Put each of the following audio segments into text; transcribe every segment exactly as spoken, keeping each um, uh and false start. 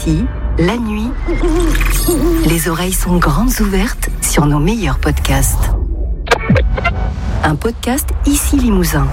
Ici, la nuit, les oreilles sont grandes ouvertes sur nos meilleurs podcasts. Un podcast Ici Limousin.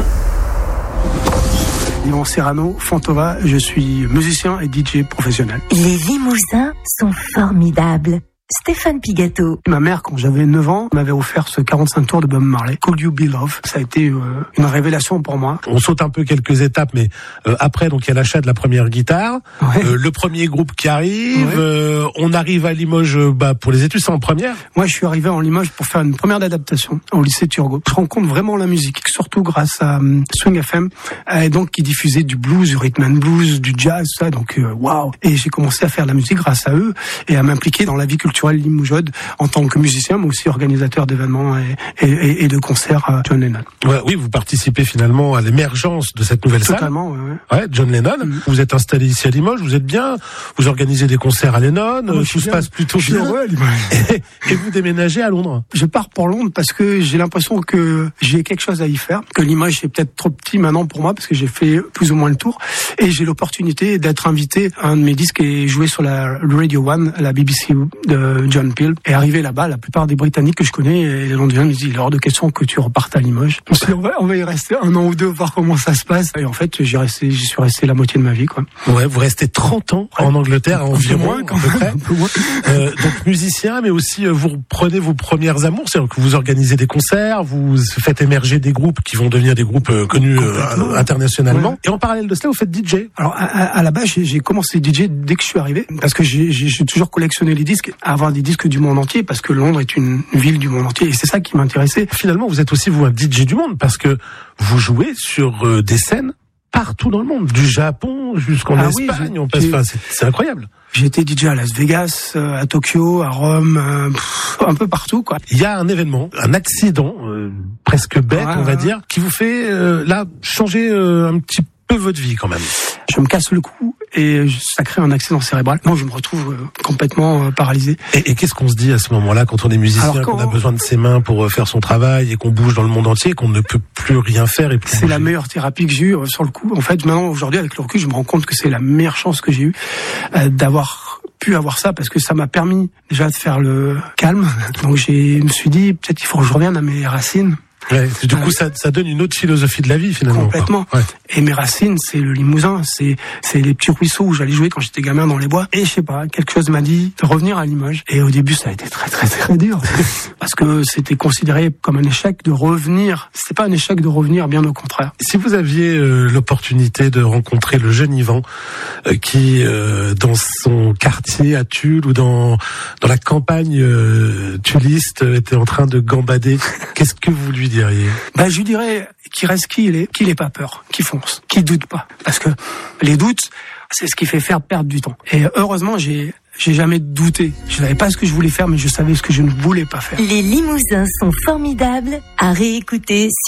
Yvan Serrano, Fantova, je suis musicien et D J professionnel. Les Limousins sont formidables. Stéphane Pigato. Ma mère, quand j'avais neuf ans, m'avait offert ce quarante-cinq tours de Bob Marley, Could You Be Love. Ça a été euh, une révélation pour moi. On saute un peu quelques étapes, mais euh, après, donc il y a l'achat de la première guitare, ouais. euh, le premier groupe qui arrive, ouais. euh, on arrive à Limoges bah, pour les études, c'est en première. Moi, je suis arrivé en Limoges pour faire une première d'adaptation au lycée Turgot. Je rencontre vraiment la musique, surtout grâce à um, Swing F M, et donc qui diffusait du blues, du rhythm and blues, du jazz, ça. Donc waouh. Wow. Et j'ai commencé à faire de la musique grâce à eux et à m'impliquer dans la vie culturelle limougeaude en tant que musicien, mais aussi organisateur d'événements et, et, et de concerts à John Lennon. Ouais, oui, vous participez finalement à l'émergence de cette nouvelle Totalement, salle. Totalement, ouais. Ouais, John Lennon. Mm-hmm. Vous êtes installé ici à Limoges, vous êtes bien, vous organisez des concerts à Lennon, oh, tout se bien. passe plutôt je bien. Heureux à Limoges. Et, et vous déménagez à Londres. Je pars pour Londres parce que j'ai l'impression que j'ai quelque chose à y faire, que Limoges est peut-être trop petit maintenant pour moi parce que j'ai fait plus ou moins le tour et j'ai l'opportunité d'être invité à un de mes disques et jouer sur la Radio One, la B B C de John Peel. Et arrivé là-bas, la plupart des Britanniques que je connais, et les Londoniens me disent, il est hors de question que tu repartes à Limoges. On, dit, on, va, on va y rester un an ou deux, voir comment ça se passe. Et en fait, j'y, resté, j'y suis resté la moitié de ma vie, quoi. Ouais, vous restez trente ans ouais. en Angleterre, environ, moins, quand à peu près. Un peu moins. Euh, donc musicien, mais aussi euh, vous prenez vos premières amours, c'est-à-dire que vous organisez des concerts, vous faites émerger des groupes qui vont devenir des groupes euh, connus euh, internationalement. Ouais. Et en parallèle de cela, vous faites D J. Alors, à, à, à la base, j'ai, j'ai commencé D J dès que je suis arrivé, parce que j'ai, j'ai, j'ai toujours collectionné les disques, avoir des disques du monde entier, parce que Londres est une ville du monde entier, et c'est ça qui m'intéressait. Finalement, vous êtes aussi, vous, un D J du monde, parce que vous jouez sur euh, des scènes partout dans le monde, du Japon jusqu'en ah Espagne, oui, on passe, enfin, c'est, c'est incroyable. J'ai été D J à Las Vegas, à Tokyo, à Rome, euh, pff, un peu partout, quoi. Il y a un événement, un accident, euh, presque bête, ouais, on va ouais. dire, qui vous fait, euh, là, changer euh, un petit peu votre vie, quand même. Je me casse le cou et ça crée un accident cérébral. Non, je me retrouve euh, complètement euh, paralysé. Et, et qu'est-ce qu'on se dit à ce moment-là quand on est musicien, quand qu'on a besoin de ses mains pour euh, faire son travail et qu'on bouge dans le monde entier, qu'on ne peut plus rien faire et plus C'est bouger. La meilleure thérapie que j'ai eue euh, sur le coup. En fait, maintenant, aujourd'hui, avec le recul, je me rends compte que c'est la meilleure chance que j'ai eue euh, d'avoir pu avoir ça parce que ça m'a permis déjà de faire le calme. Donc, j'ai, je me suis dit, peut-être il faut que je revienne à mes racines. Ouais, du coup, ça, ça donne une autre philosophie de la vie, finalement. Complètement. Ouais. Et mes racines, c'est le Limousin, c'est, c'est les petits ruisseaux où j'allais jouer quand j'étais gamin dans les bois. Et je sais pas, quelque chose m'a dit de revenir à Limoges. Et au début, ça a été très, très, très dur. Parce que c'était considéré comme un échec de revenir. C'était pas un échec de revenir, bien au contraire. Si vous aviez euh, l'opportunité de rencontrer le jeune Yvan, euh, qui, euh, dans son quartier à Tulle ou dans, dans la campagne euh, tulliste, euh, était en train de gambader, qu'est-ce que vous lui diriez? Ben, je lui dirais qu'il reste qui il est, qu'il ait pas peur, qu'il fonce, qu'il doute pas. Parce que les doutes, c'est ce qui fait faire perdre du temps. Et heureusement, j'ai, j'ai jamais douté. Je savais pas ce que je voulais faire, mais je savais ce que je ne voulais pas faire. Les Limousins sont formidables à réécouter sur